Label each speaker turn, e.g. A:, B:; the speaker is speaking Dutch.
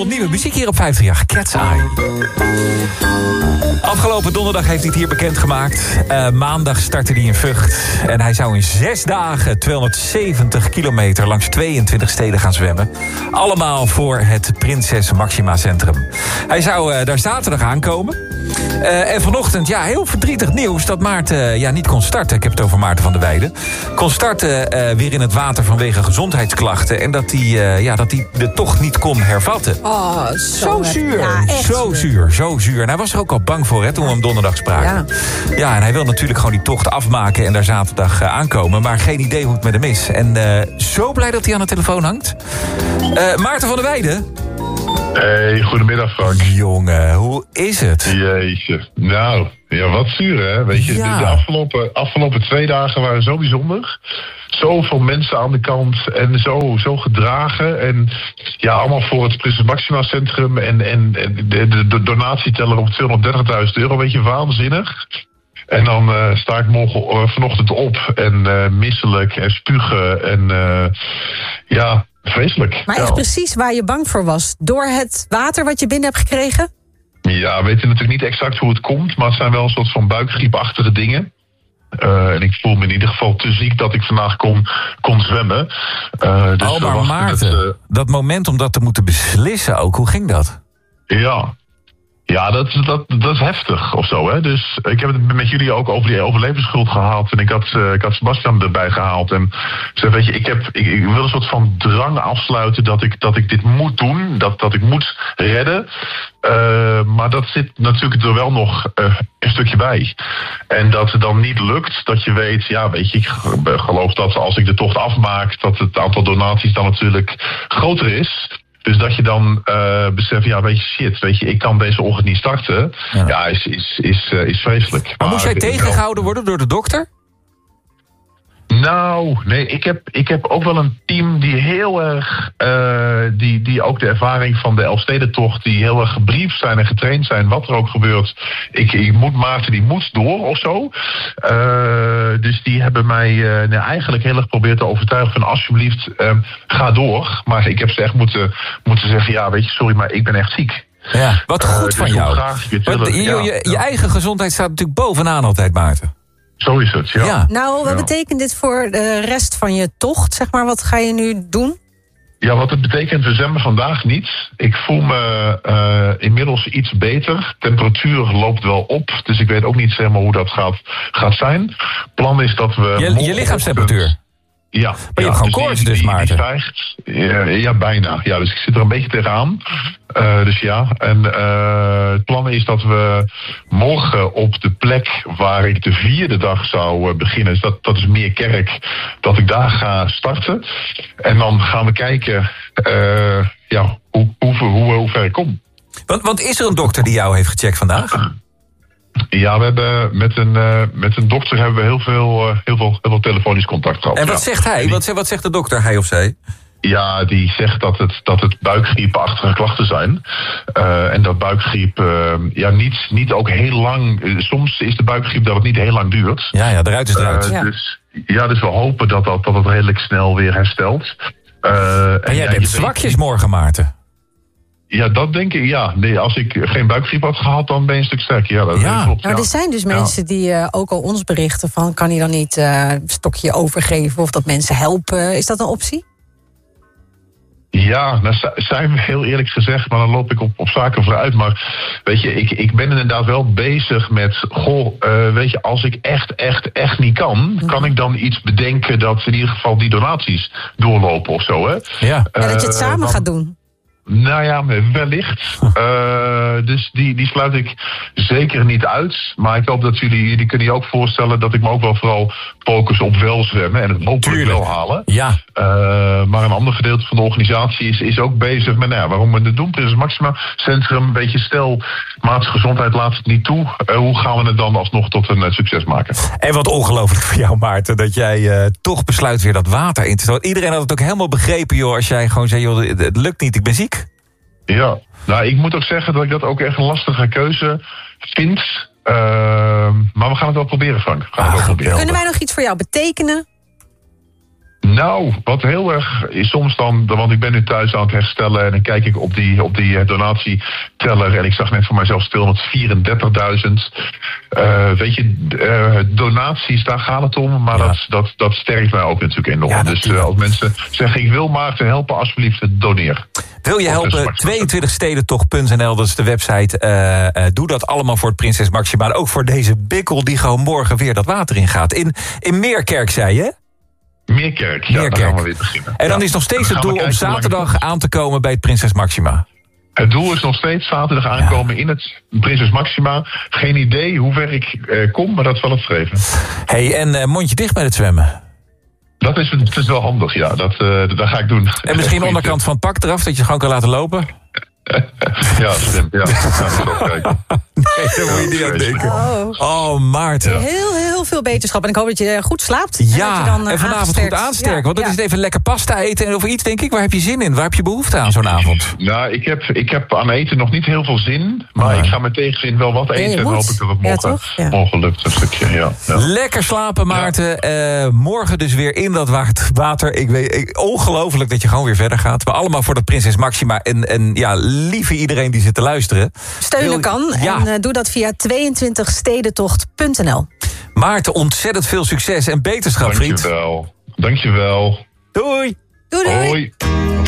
A: Vanavond nieuwe muziek hier op 538. Cat's Eye. Afgelopen donderdag heeft hij het hier bekendgemaakt. Maandag startte hij in Vught. En hij zou in 6 dagen 270 kilometer langs 22 steden gaan zwemmen. Allemaal voor het Prinses Maxima Centrum. Hij zou daar zaterdag aankomen. En vanochtend, heel verdrietig nieuws dat Maarten niet kon starten. Ik heb het over Maarten van der Weijden. Kon starten weer in het water vanwege gezondheidsklachten. En dat hij de tocht niet kon hervatten.
B: Oh,
A: zo zuur.
B: Ja, echt
A: Zo zuur. En hij was er ook al bang voor, toen we hem donderdag spraken. Ja, en hij wil natuurlijk gewoon die tocht afmaken en daar zaterdag aankomen. Maar geen idee hoe het met hem is. En zo blij dat hij aan de telefoon hangt. Maarten van der Weijden.
C: Hey, goedemiddag Frank.
A: Jongen, hoe is het?
C: Jeetje. Nou, wat zuur hè. Weet je, de afgelopen 2 dagen waren zo bijzonder. Zoveel mensen aan de kant en zo gedragen. En allemaal voor het Prinses Maxima Centrum. En de donatieteller op €230.000. Weet je, waanzinnig. En dan sta ik vanochtend op en misselijk en spugen en vreselijk.
B: Maar echt precies waar je bang voor was? Door het water wat je binnen hebt gekregen?
C: Ja, we weten natuurlijk niet exact hoe het komt, maar het zijn wel een soort van buikgriepachtige dingen. En ik voel me in ieder geval te ziek dat ik vandaag kon zwemmen. Dus
A: maar Maarten, dat moment om dat te moeten beslissen ook, hoe ging dat?
C: Ja, dat is heftig of zo, hè. Dus ik heb het met jullie ook over die overlevingsschuld gehaald. En ik had Sebastian erbij gehaald. En zei, weet je, ik wil een soort van drang afsluiten dat ik dit moet doen. Dat ik moet redden. Maar dat zit natuurlijk er wel nog een stukje bij. En dat het dan niet lukt, dat je weet, ik geloof dat als ik de tocht afmaak, dat het aantal donaties dan natuurlijk groter is. Dus dat je dan beseft, weet je, ik kan deze ochtend niet starten. Is vreselijk.
A: Maar moest jij tegengehouden worden door de dokter?
C: Nou, nee, ik heb ook wel een team die heel erg, die ook de ervaring van de Elfstedentocht, die heel erg gebriefd zijn en getraind zijn, wat er ook gebeurt. Maarten die moet door of zo. Dus die hebben mij eigenlijk heel erg geprobeerd te overtuigen van alsjeblieft, ga door. Maar ik heb ze echt moeten zeggen, weet je, sorry, maar ik ben echt ziek.
A: Ja, wat goed van jou. Je eigen gezondheid staat natuurlijk bovenaan altijd, Maarten.
C: Zo is het, ja.
B: Nou, wat betekent dit voor de rest van je tocht? Zeg maar, wat ga je nu doen?
C: Ja, wat het betekent, we zwemmen vandaag niet. Ik voel me inmiddels iets beter. Temperatuur loopt wel op, dus ik weet ook niet helemaal hoe dat gaat zijn. Plan is dat we...
A: Je lichaamstemperatuur?
C: Ja.
A: Maar je hebt gewoon koorts dus, Maarten.
C: Die stijgt. Ja, bijna. Ja, dus ik zit er een beetje tegenaan. En het plan is dat we morgen op de plek waar ik de 4e dag zou beginnen, dus dat is Meerkerk, dat ik daar ga starten. En dan gaan we kijken hoe ver ik kom.
A: Want is er een dokter die jou heeft gecheckt vandaag?
C: Ja, we hebben met een dokter hebben we heel veel telefonisch contact gehad.
A: En wat zegt hij? Wat zegt de dokter, hij of zij?
C: Ja, die zegt dat het buikgriepachtige klachten zijn. En dat buikgriep niet ook heel lang... Soms is de buikgriep dat het niet heel lang duurt.
A: Ja, eruit is eruit.
C: Dus we hopen dat het redelijk snel weer herstelt.
A: En jij bent zwakjes morgen, Maarten.
C: Ja, dat denk ik, ja. Nee, als ik geen buikgriep had gehad, dan ben je een stuk sterker. Ja, dat klopt.
B: Nou, er zijn dus mensen die ook al ons berichten van, kan hij dan niet een stokje overgeven of dat mensen helpen? Is dat een optie?
C: Ja, nou zijn we heel eerlijk gezegd, maar dan loop ik op zaken vooruit. Maar weet je, ik ben inderdaad wel bezig met, weet je, als ik echt niet kan ik dan iets bedenken dat in ieder geval die donaties doorlopen of zo, hè?
B: Ja, dat je het samen gaat doen.
C: Nou ja, wellicht. Dus die sluit ik zeker niet uit. Maar ik hoop dat jullie kunnen je ook voorstellen dat ik me ook wel vooral focus op wel zwemmen en het hopelijk wel halen.
A: Ja.
C: Maar een ander gedeelte van de organisatie is ook bezig met waarom we het doen. Prinses Maxima Centrum, een beetje stel, gezondheid laat het niet toe. Hoe gaan we het dan alsnog tot een succes maken?
A: En wat ongelooflijk voor jou, Maarten, dat jij toch besluit weer dat water in te stellen. Iedereen had het ook helemaal begrepen, joh, als jij gewoon zei, joh, het lukt niet, ik ben ziek.
C: Ja, nou, ik moet ook zeggen dat ik dat ook echt een lastige keuze vind. Maar we gaan het wel proberen, Frank.
B: Kunnen wij nog iets voor jou betekenen?
C: Nou, wat heel erg is soms dan, want ik ben nu thuis aan het herstellen en dan kijk ik op die donatieteller en ik zag net voor mijzelf 234.000. Weet je, donaties, daar gaat het om, maar dat sterkt mij ook natuurlijk enorm. Ja, dus als mensen zeggen, ik wil Maarten helpen, alsjeblieft, doneer.
A: Wil je helpen? 22stedentocht.nl, dat is de website. Doe dat allemaal voor het Prinses Máxima. Ook voor deze bikkel die gewoon morgen weer dat water ingaat. In Meerkerk, zei je?
C: Meerkerk, ja, daar gaan we weer beginnen.
A: En dan is nog steeds het doel om zaterdag aan te komen bij het Prinses Máxima.
C: Het doel is nog steeds zaterdag aankomen in het Prinses Máxima. Geen idee hoe ver ik kom, maar dat is wel het streven.
A: Hey, en mondje dicht bij het zwemmen.
C: Dat is wel handig, ja. Dat ga ik doen.
A: En misschien onderkant van het pak eraf, dat je gewoon kan laten lopen?
C: Ja, slim. Ja,
A: nee, daar moet je niet aan denken. Oh, Maarten.
B: Heel veel beterschap. En ik hoop dat je goed slaapt.
A: Ja, en, dan, en vanavond goed aansterken. Want dan is het even lekker pasta eten of iets, denk ik. Waar heb je zin in? Waar heb je behoefte aan zo'n avond?
C: Nou, ik heb aan eten nog niet heel veel zin. Maar ik ga met tegenzin wel wat eten. En hoop ik dat het morgen lukt, een stukje. Ja.
A: Lekker slapen, Maarten. Ja. Morgen dus weer in dat water. Ik weet, ongelooflijk dat je gewoon weer verder gaat. Maar allemaal voor dat Prinses Máxima. En ja, lieve iedereen die zit te luisteren.
B: Steunen kan. En doe dat via 22stedentocht.nl.
A: Maarten, ontzettend veel succes en beterschap, vriend.
C: Dankjewel.
A: Doei.
B: Doei.
C: Hoi.